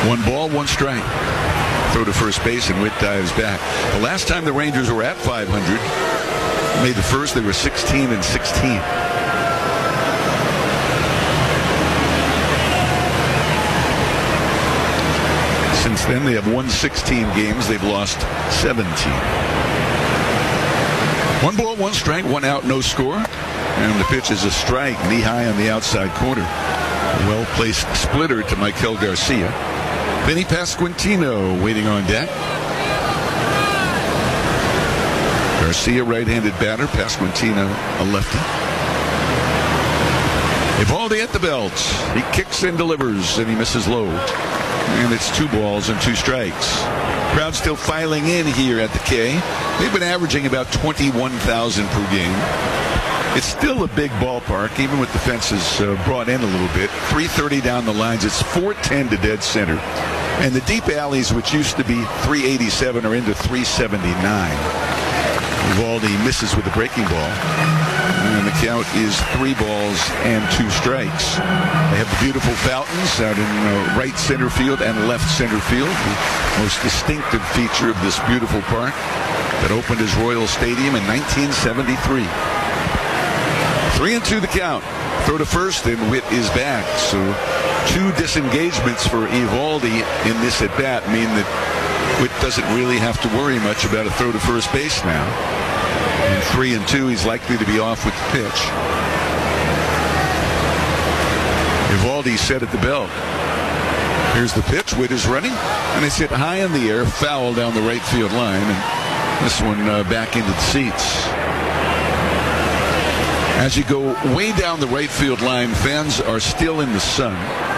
1 ball, 1 strike. Throw to first base, and Witt dives back. The last time the Rangers were at 500, May the 1st, they were 16-16. Since then, they have won 16 games. They've lost 17. 1 ball, 1 strike, 1 out, no score. And the pitch is a strike, knee high on the outside corner. A well-placed splitter to Michael Garcia. Vinny Pasquantino waiting on deck. Garcia, right-handed batter. Pasquantino, a lefty. Eovaldi at the belt. He kicks and delivers, and he misses low. And it's 2 balls and 2 strikes. Crowd still filing in here at the K. They've been averaging about 21,000 per game. It's still a big ballpark, even with the fences brought in a little bit. 330 down the lines. It's 410 to dead center. And the deep alleys, which used to be 387, are into 379. Eovaldi misses with the breaking ball. And the count is 3 balls and 2 strikes. They have the beautiful fountains out in right center field and left center field. The most distinctive feature of this beautiful park that opened as Royal Stadium in 1973. 3-2 the count. Throw to first, and Witt is back. So 2 disengagements for Eovaldi in this at-bat mean that Witt doesn't really have to worry much about a throw to first base now. And 3-2, he's likely to be off with the pitch. Eovaldi set at the belt. Here's the pitch. Witt is running, and it's hit high in the air, foul down the right field line, and this one back into the seats. As you go way down the right field line, fans are still in the sun.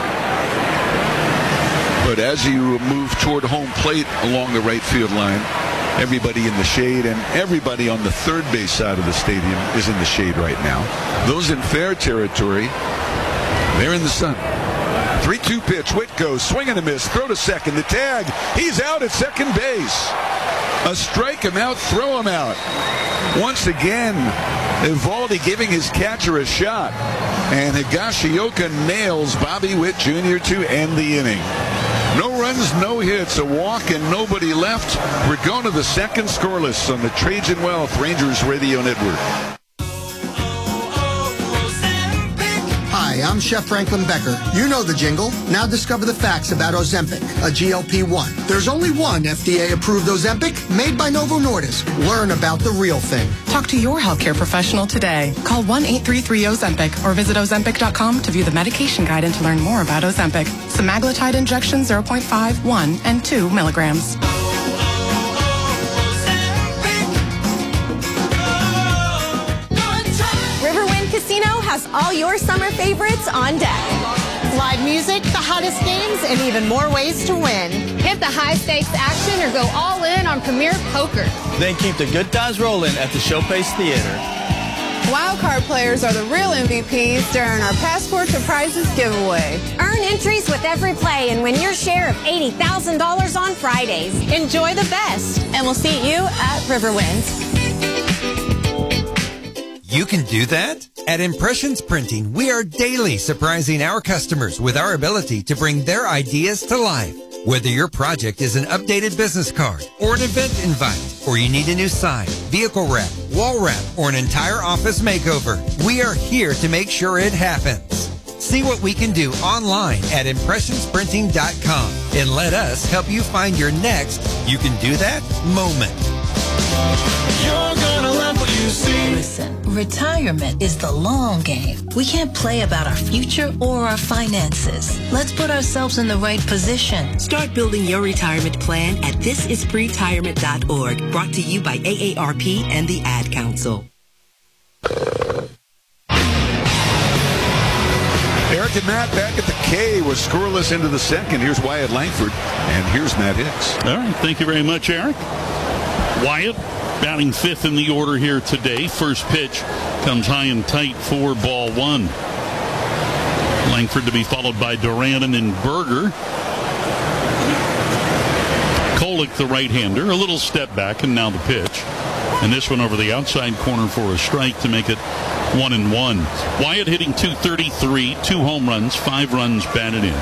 But as you move toward home plate along the right field line, everybody in the shade and everybody on the third base side of the stadium is in the shade right now. Those in fair territory, they're in the sun. 3-2 pitch. Witt goes, swing and a miss, throw to second, the tag. He's out at second base. A strike him out, throw him out. Once again, Eovaldi giving his catcher a shot. And Higashioka nails Bobby Witt Jr. to end the inning. No runs, no hits, a walk, and nobody left. We're going to the second scoreless on the Trajan Wealth Rangers Radio Network. Hi, I'm Chef Franklin Becker. You know the jingle. Now discover the facts about Ozempic, a GLP-1. There's only one FDA-approved Ozempic made by Novo Nordisk. Learn about the real thing. Talk to your healthcare professional today. Call 1-833-OZEMPIC or visit Ozempic.com to view the medication guide and to learn more about Ozempic. Semaglutide injection 0.5, 1, and 2 milligrams. Casino has all your summer favorites on deck. Live music, the hottest games, and even more ways to win. Hit the high-stakes action or go all in on Premier Poker. Then keep the good times rolling at the Showplace Theater. Wildcard players are the real MVPs during our Passport to Prizes giveaway. Earn entries with every play and win your share of $80,000 on Fridays. Enjoy the best, and we'll see you at Riverwinds. You can do that? At Impressions Printing, we are daily surprising our customers with our ability to bring their ideas to life. Whether your project is an updated business card or an event invite, or you need a new sign, vehicle wrap, wall wrap, or an entire office makeover, we are here to make sure it happens. See what we can do online at impressionsprinting.com and let us help you find your next you can do that moment. You're gonna love what you see. Listen, retirement is the long game. We can't play about our future or our finances. Let's put ourselves in the right position. Start building your retirement plan at thisispretirement.org. Brought to you by AARP and the Ad Council. Eric and Matt back at the K. We're scoreless into the second. Here's Wyatt Langford, and here's Matt Hicks. All right, thank you very much, Eric. Wyatt batting fifth in the order here today. First pitch comes high and tight for ball 1. Langford to be followed by Duran and Berger. Kolek, the right-hander, a little step back, and now the pitch. And this one over the outside corner for a strike to make it 1-1. Wyatt hitting .233, 2 home runs, 5 runs batted in.